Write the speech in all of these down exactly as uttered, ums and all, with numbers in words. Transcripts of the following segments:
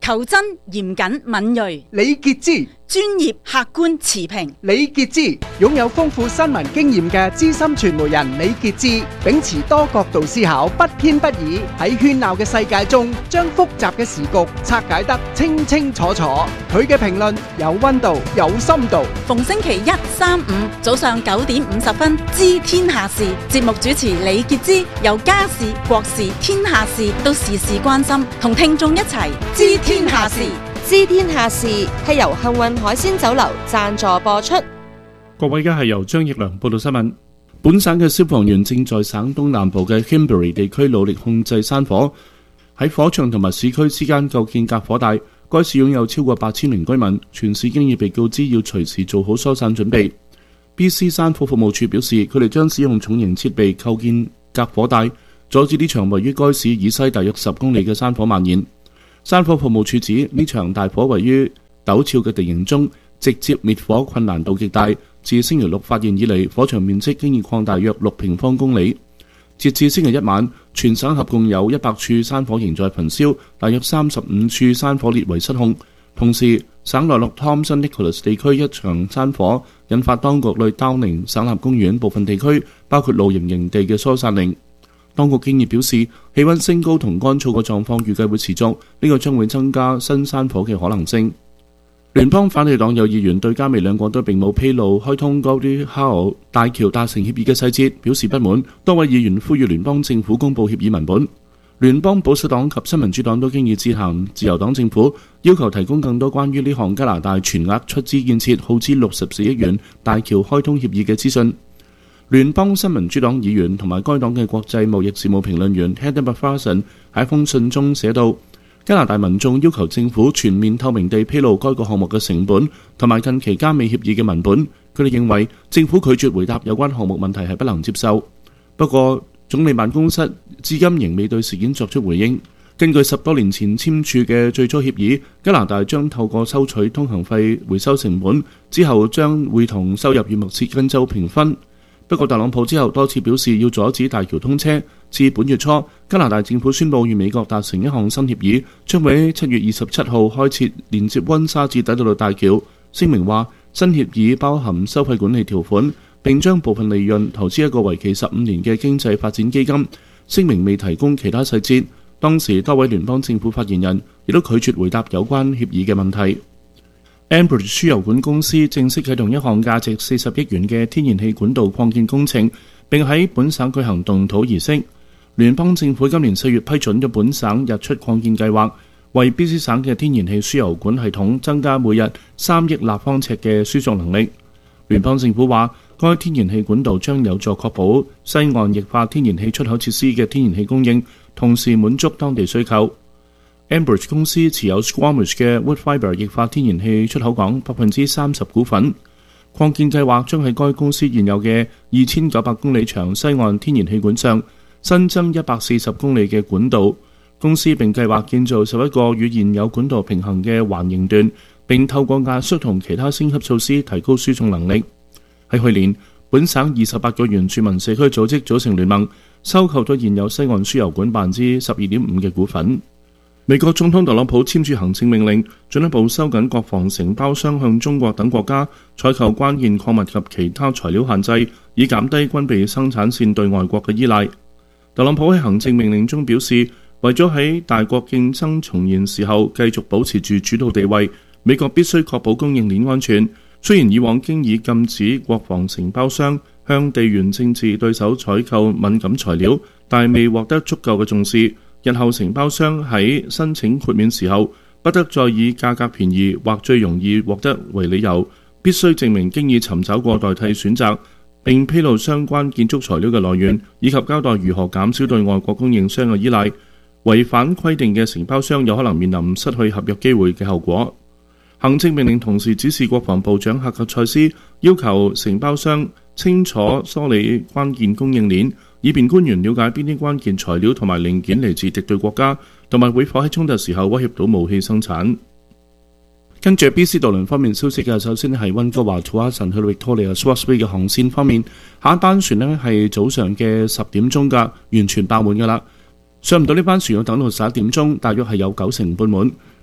求真、嚴謹、敏銳。 李傑之專業、客觀、持平。 李傑之擁有豐富新聞經驗嘅資深傳媒人李傑之，秉持多角度思考，不偏不倚，喺喧鬧嘅世界中，將複雜嘅時局拆解得清清楚楚。佢嘅評論有溫度，有深度。 逢星期一、三、五早上九點五十分，知天下事。節目主持李傑之，由家事、國事、天下事都事事關心，同聽眾一齊知天下事。 知天下事係由幸運海鮮酒樓贊助播出。 各位，而家係由張奕良報道新聞。本省嘅消防員正在省東南部嘅 Kimberley 地區努力控制山火，喺火場同埋市區之間構建隔火帶。該市擁有超過八千名居民，全市經已被告知要隨時做好疏散準備。B C 山火服務處表示，佢哋將使用重型設備構建隔火帶，阻止呢場位於該市以西大約十公里嘅山火蔓延。山火服務處指，呢場大火位於陡峭嘅地形中，直接滅火困難度極大。自星期六發現以嚟，火場面積經已擴大約六平方公里。截至星期一晚，全省合共有一百處山火仍在焚燒，大約三十五處山火列為失控。同時，省內陸 Thomson Nicholas 地區一場山火引發當局對 Downing 省立公園部分地區，包括露營營地嘅疏散令。當局經已表示，氣溫升高同乾燥嘅狀況預計會持續，呢個將會增加新山火嘅可能性。聯邦反對黨有議員對加美兩國都並冇披露開通 Gordie Howe 大橋達成協議嘅細節表示不滿，多位議員呼籲聯邦政府公佈協議文本。聯邦保守黨及新民主黨都經已致函自由黨政府，要求提供更多關於呢項加拿大全額出資建設耗資六十四億元大橋開通協議嘅資訊。聯邦新民主黨議員同埋該黨嘅國際貿易事務評論員 Heather McPherson 喺封信中寫道，加拿大民眾要求政府全面透明地披露該個項目嘅成本同埋近期加美協議嘅文本。佢哋認為政府拒絕回答有關項目問題係不能接受。不過總理辦公室至今仍未對事件作出回應。根據十多年前簽署嘅最初協議，加拿大將透過收取通行費回收成本，之後將會同收入與密歇根州平分。不過特朗普之後多次表示要阻止大橋通車。至本月初，加拿大政府宣布與美國達成一項新協議，將會喺七月二十七號開設連接溫莎至底特律大橋。聲明話新協議包含收費管理條款，並將部分利潤投資一個為期十五年嘅經濟發展基金。聲明未提供其他細節。當時多位聯邦政府發言人亦都拒絕回答有關協議嘅問題。Enbridge 輸油管公司正式啟動一項價值四十億元嘅天然氣管道擴建工程，並喺本省舉行動土儀式。聯邦政府今年四月批准咗本省日出擴建計劃，為 B C 省嘅天然氣輸油管系統增加每日三億立方尺嘅輸送能力。聯邦政府話，該天然氣管道將有助確保西岸液化天然氣出口設施嘅天然氣供應，同時滿足當地需求。Enbridge 公司持有 Squamish 嘅 Woodfibre 液化天然氣出口港百分之三十股份。擴建計劃將喺該公司現有嘅二千九百公里長西岸天然氣管上新增一百四十公里嘅管道。公司並計劃建造十一個與現有管道平衡嘅環形段，並透過壓縮同其他升級措施提高輸送能力。喺去年，本省二十八個原住民社區組織組成聯盟，收購咗現有西岸輸油管百分之十二點五嘅股份。美國總統特朗普簽署行政命令，進一步收緊國防承包商向中國等國家採購關鍵礦物及其他材料限制，以減低軍備生產線對外國嘅依賴。特朗普喺行政命令中表示，為咗喺大國競爭重現時候繼續保持住主導地位，美國必須確保供應鏈安全。雖然以往經已禁止國防承包商向地緣政治對手採購敏感材料，但未獲得足夠嘅重視。日後承包商喺申請豁免時候，不得再以價格便宜或最容易獲得為理由，必須證明經已尋找過代替選擇，並披露相關建築材料嘅來源，以及交代如何減少對外國供應商嘅依賴。違反規定嘅承包商有可能面臨失去合約機會嘅後果。行政命令同時指示國防部長赫格塞斯要求承包商清楚梳理關鍵供應鏈，以便官員了解邊啲關鍵材料同埋零件嚟自敵對國家，同埋會否喺衝突時候威脅到武器生產。跟住 B C 渡輪方面消息嘅，首先係溫哥華 Tsawwassen 去到 Victoria Swartz Bay 嘅航線方面，下一班船呢係早上嘅十點鐘㗎，完全爆滿㗎啦。上唔到呢班船要等到十一點鐘，大約係有九成半滿。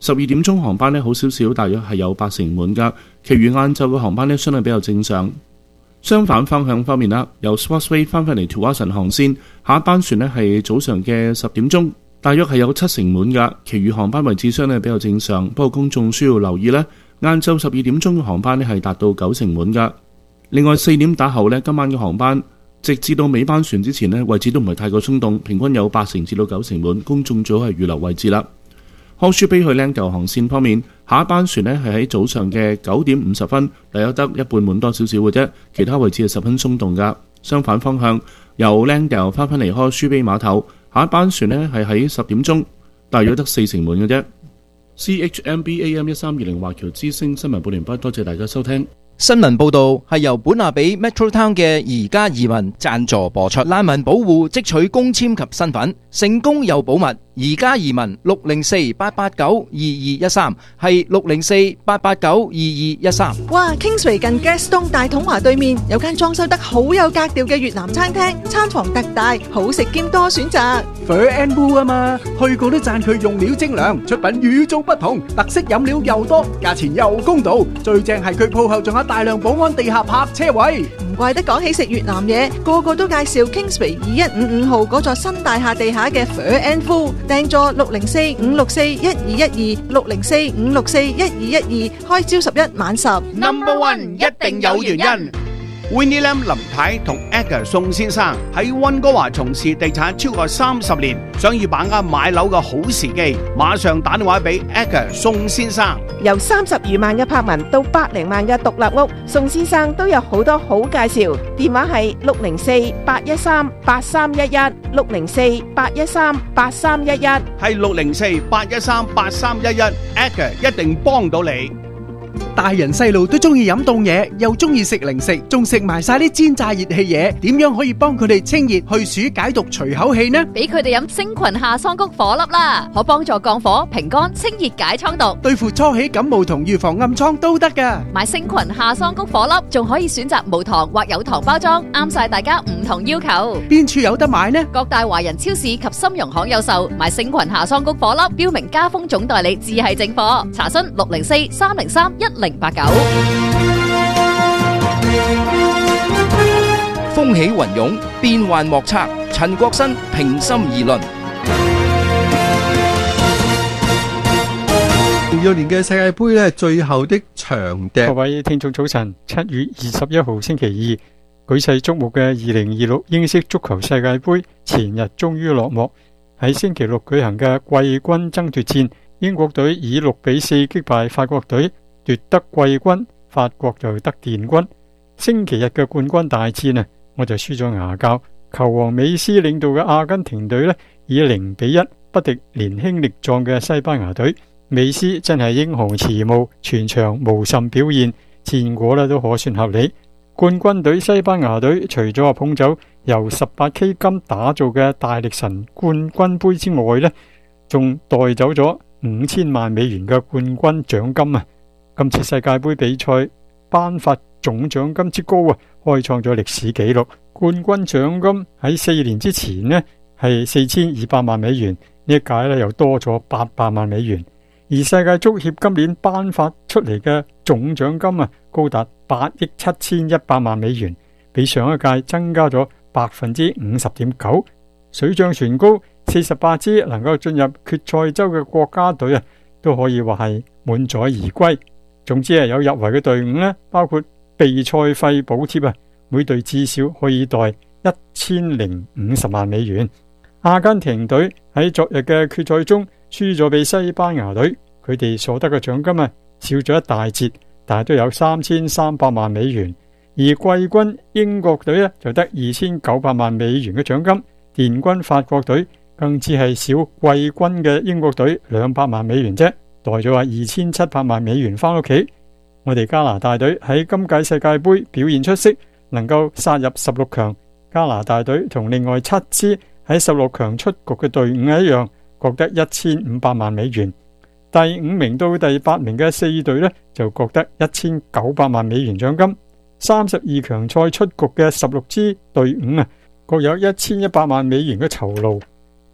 十二點鐘航班呢好少少，大約係有八成滿㗎，其餘晏晝嘅航班呢相對比較正常。相反方向方面啦，由 Swansea 翻返嚟 Tuason 航線，下一班船呢係早上嘅十點鐘，大約係有七成滿㗎，其餘航班位置相對比較正常。不過公眾需要留意呢，晏晝十二點鐘嘅航班呢係達到九成滿㗎。另外四點打後呢，今晚嘅航班直至到尾班船之前呢，位置都唔係太過鬆動，平均有八成至到九成滿，公眾最好係預留位置啦。柯舒比去Langdale航線方面，下一班船呢係喺早上嘅九點五十分，但有得一半滿多少少嘅啫，其他位置係十分鬆動㗎。相反方向，由Langdale翻返嚟柯舒比碼頭，下一班船呢係喺十點鐘，大約得四成滿嘅啫。C H M B A M 一三二零華僑之聲新聞報完畢，多謝大家收聽。 新聞報道係由本亞比 Metro Town 嘅宜家移民贊助播出。難民保護即取公簽及身份，成功又保密。宜家移民六零四八八九二二一三係六零四八八九二二一三。 哇 Kingsway 近 Gaston 大統華對面有間裝修得好有格調嘅越南餐廳，餐房特大，好食兼多選擇。 Fur and Wool 啊嘛，去過都讚佢用料精良，出品與眾不同，特色飲料又多，價錢又公道，最正係佢鋪後仲有大量保安地下泊車位。 唔怪得講起食越南嘢，個個都介紹 Kingsway 二一五五號嗰座新大廈地下嘅 Fur and Wool，訂座六零四五六四一二一二六零四五六四一二一二，開朝十一晚十。 Number One 一定有原因。Winnie Lam 林太同 Edgar 宋先生喺溫哥華從事地產超過三十年，想要把握買樓嘅好時機，馬上打電話俾 Edgar 宋先生。 由三十餘萬嘅柏文到百零萬嘅獨立屋，宋先生都有好多好介紹。電話係六零四八一三八三一一六零四八一三八三一一， 係六零四八一三八三一一 Edgar 一定幫到你。 大人細路都中意飲凍嘢，又中意食零食，仲食埋晒啲煎炸熱氣嘢，點樣可以幫佢哋清熱去暑解毒除口氣呢？ 俾佢哋飲星群夏桑菊火粒啦，可幫助降火、平肝、清熱解瘡毒， 對付初起感冒同預防暗瘡都得噶。 買星群夏桑菊火粒，仲可以選擇無糖或有糖包裝，啱晒大家唔同要求。 邊處有得買呢？ 各大華人超市及金融行有售。買星群夏桑菊火粒，標明家豐總代理，至係正貨。查詢六零四三零三一零八九。 風起雲湧，變幻莫測。陳國新平心而論。 零二年嘅世界盃呢，最後的長笛。 各位聽眾早晨，七月二十一號星期二，舉世矚目嘅二零二六英式足球世界盃前日終於落幕。喺星期六舉行嘅季軍爭奪戰，英國隊以六比四擊敗法國隊，奪得季軍，法國就得殿軍。星期日嘅冠軍大戰啊，我就輸咗牙膠。球王美斯領導嘅阿根廷隊呢，以零比一不敵年輕力壯嘅西班牙隊。美斯真係英雄遲暮，全場無甚表現，戰果呢都可算合理。冠軍隊西班牙隊除咗話捧走由十八 K 金打造嘅大力神冠軍杯之外呢，仲帶走咗五千萬美元嘅冠軍獎金啊！今次世界盃比賽頒發總獎金之高啊，開創咗歷史紀錄。冠軍獎金喺四年之前呢係四千二百萬美元，呢一屆呢又多咗八百萬美元。而世界足協今年頒發出嚟嘅總獎金啊，高達八億七千一百萬美元，比上一屆增加咗百分之五十點九，水漲船高。四十八支能夠進入決賽周嘅國家隊啊，都可以話係滿載而歸。總之係有入圍嘅隊伍呢，包括備賽費補貼啊，每隊至少可以袋一千零五十萬美元。阿根廷隊喺昨日嘅決賽中輸咗俾西班牙隊，佢哋所得嘅獎金啊少咗一大截，但係都有三千三百萬美元。而季軍英國隊呢，就得二千九百萬美元嘅獎金，殿軍法國隊更只係少季軍嘅英國隊兩百萬美元啫，袋咗話二千七百萬美元翻屋企。我哋加拿大隊喺今屆世界盃表現出色，能夠殺入十六強。加拿大隊同另外七支喺十六強出局嘅隊伍一樣，各得一千五百萬美元。第五名到第八名嘅四隊呢，就各得一千九百萬美元獎金。三十二強賽出局嘅十六支隊伍啊，各有一千一百萬美元嘅酬勞。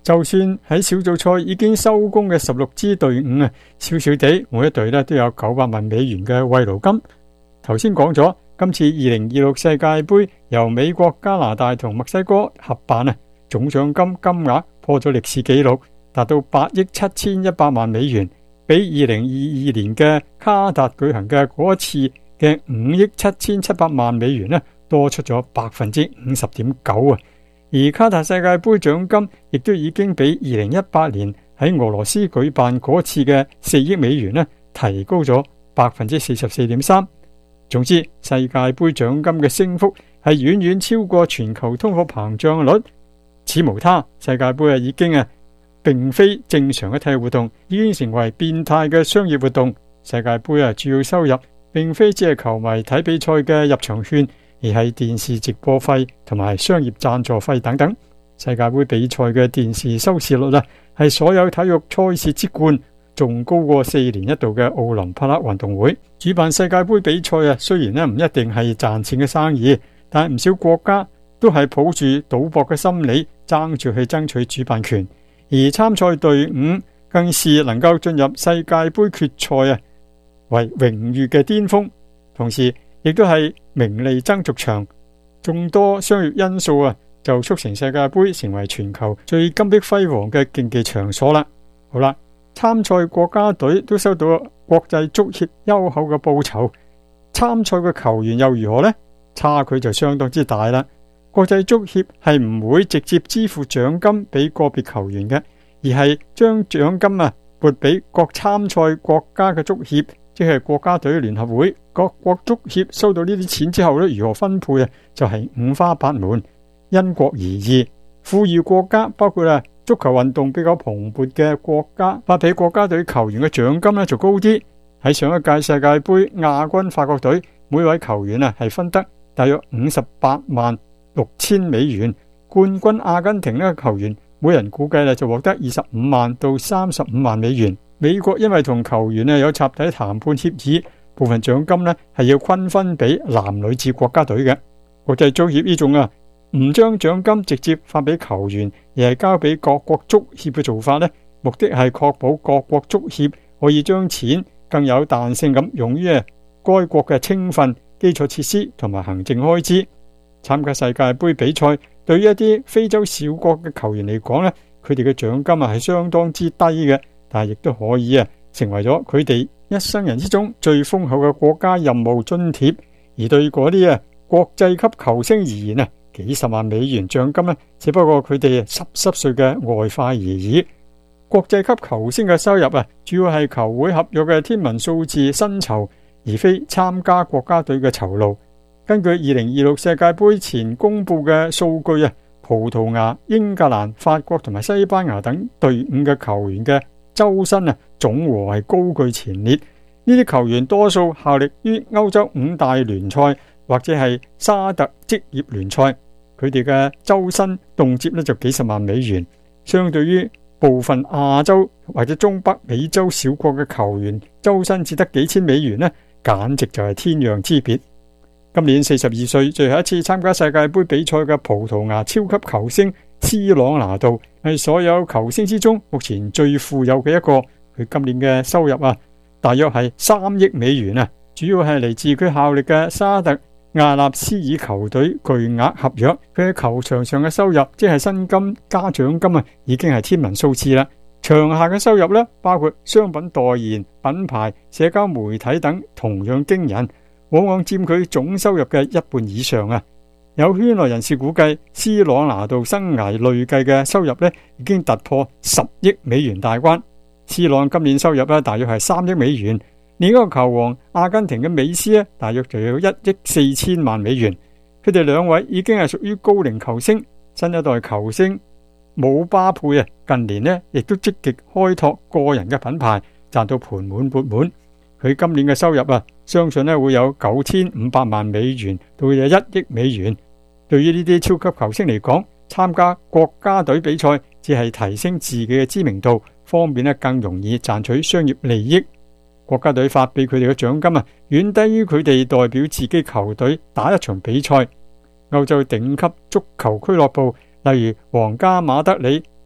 就算喺小組賽已經收工嘅十六支隊伍啊，少少地每一隊咧都有九百萬美元嘅慰勞金。頭先講咗，今次二零二六世界盃由美國、加拿大同墨西哥合辦啊，總獎金金額破咗歷史紀錄，達到八億七千一百萬美元，比二零二二年嘅卡達舉行嘅嗰一次嘅五億七千七百萬美元呢，多出咗百分之五十點九啊！而卡塔世界盃獎金亦都已經比二零一八年喺俄羅斯舉辦嗰次嘅四億美元呢，提高咗百分之四十四點三。總之，世界盃獎金嘅升幅係遠遠超過全球通貨膨脹率。此無他，世界盃啊已經啊並非正常嘅體育活動，已經成為變態嘅商業活動。世界盃啊主要收入並非只係球迷睇比賽嘅入場券，而係電視直播費同埋商業贊助費等等。世界盃比賽嘅電視收視率啊係所有體育賽事之冠，仲高過四年一度嘅奧林匹克運動會。主辦世界盃比賽啊，雖然咧唔一定係賺錢嘅生意，但係唔少國家都係抱住賭博嘅心理，爭住去爭取主辦權。而參賽隊伍更是能夠進入世界盃決賽啊，為榮譽嘅巔峰。同時，亦都係名利爭逐場，眾多商業因素啊，就促成世界盃成為全球最金碧輝煌嘅競技場所啦。好啦。參賽國家隊都收到國際足協優厚嘅報酬，參賽嘅球員又如何呢？差距就相當之大啦。國際足協係唔會直接支付獎金俾個別球員嘅，而係將獎金啊撥俾各參賽國家嘅足協，即係國家隊聯合會。各國足協收到呢啲錢之後咧，如何分配啊？就係五花八門，因國而異。富裕國家包括啊。足球運動比較蓬勃嘅國家，發俾國家隊球員嘅獎金呢就高啲。喺上一屆世界盃亞軍法國隊，每位球員啊係分得大約五十八萬六千美元。冠軍阿根廷呢球員每人估計呢就獲得二十五萬到三十五萬美元。美國因為同球員呢有集體談判協議，部分獎金呢係要均分俾男女子國家隊嘅。國際足協呢種啊唔將獎金直接發俾球員，而係交俾各國足協嘅做法呢，目的係確保各國足協可以將錢更有彈性咁用於該國嘅青訓、基礎設施同埋行政開支。參加世界盃比賽對於一啲非洲小國嘅球員嚟講呢，佢哋嘅獎金啊係相當之低嘅，但係亦都可以啊成為咗佢哋一生人之中最豐厚嘅國家任務津貼。而對嗰啲啊國際級球星而言啊，幾十萬美元獎金呢，只不過佢哋濕濕碎嘅外快而已。國際級球星嘅收入啊，主要係球會合約嘅天文數字薪酬，而非參加國家隊嘅酬勞。根據二零二六世界盃前公布嘅數據啊，葡萄牙、英格蘭、法國同埋西班牙等隊伍嘅球員嘅周薪啊，總和係高居前列。呢啲球員多數效力於歐洲五大聯賽或者係沙特職業聯賽，佢哋嘅周薪動輒呢就幾十萬美元，相對於部分亞洲或者中北美洲小國嘅球員周薪只得幾千美元呢，簡直就係天壤之別。今年四十二歲，最後一次參加世界盃比賽嘅葡萄牙超級球星斯朗拿度係所有球星之中目前最富有嘅一個，佢今年嘅收入啊大約係三億美元啊，主要係嚟自佢效力嘅沙特亞納斯爾球隊巨額合約。佢喺球場上嘅收入，即係薪金加獎金啊，已經係天文數字啦。場下嘅收入呢，包括商品代言、品牌、社交媒體等，同樣驚人，往往佔佢總收入嘅一半以上啊。有圈內人士估計，斯朗拿度生涯累計嘅收入呢，已經突破十億美元大關。斯朗今年收入呢，大約係三億美元。另一個球王阿根廷嘅美斯呢，大約就有一億四千萬美元。佢哋兩位已經係屬於高齡球星。新一代球星姆巴佩啊，近年呢亦都積極開拓個人嘅品牌，賺到盆滿缽滿。佢今年嘅收入啊，相信呢會有九千五百萬美元到有一億美元。對於呢啲超級球星嚟講，參加國家隊比賽只係提升自己嘅知名度，方便呢更容易賺取商業利益。國家隊發俾佢哋嘅獎金啊，遠低於佢哋代表自己球隊打一場比賽。歐洲頂級足球俱樂部，例如皇家馬德里、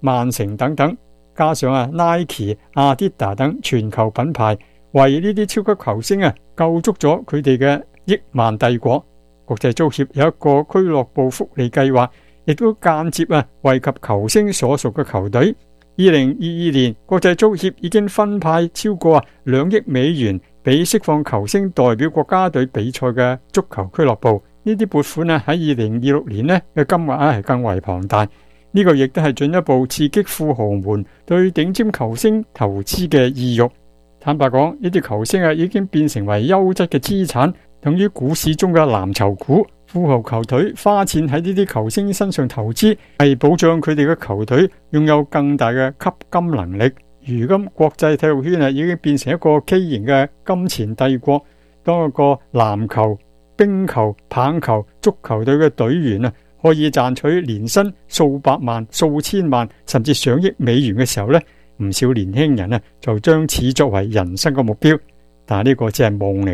曼城等等，加上啊 Nike、阿迪達等全球品牌，為呢啲超級球星啊構築咗佢哋嘅億萬帝國。國際足協有一個俱樂部福利計劃，亦都間接啊惠及球星所屬嘅球隊。二零二二年，國際足協已經分派超過啊兩億美元俾釋放球星代表國家隊比賽嘅足球俱樂部。呢啲撥款啊喺二零二六年呢嘅金額啊係更為龐大。呢個亦都係進一步刺激富豪們對頂尖球星投資嘅意欲。坦白講，呢啲球星啊已經變成為優質嘅資產，等於股市中嘅藍籌股。富豪球隊花錢喺呢啲球星身上投資，係保障佢哋嘅球隊擁有更大嘅吸金能力。如今國際體育圈啊已經變成一個畸形嘅金錢帝國，當一個籃球、冰球、棒球、足球隊嘅隊員啊可以賺取年薪數百萬、數千萬甚至上億美元嘅時候呢，唔少年輕人啊就將此作為人生嘅目標，但係呢個只係夢嚟。